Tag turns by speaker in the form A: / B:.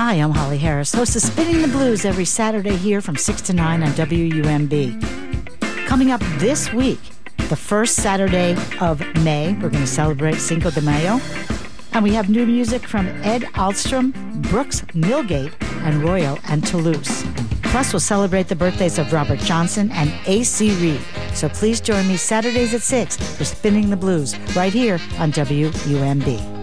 A: Hi, I'm Holly Harris, host of Spinning the Blues every Saturday here from 6 to 9 on WUMB. Coming up this week, the first Saturday of May, we're going to celebrate Cinco de Mayo. And we have new music from Ed Alstrom, Brooks Milgate, and Royal and Toulouse. Plus, we'll celebrate the birthdays of Robert Johnson and A.C. Reed. So please join me Saturdays at 6 for Spinning the Blues right here on WUMB.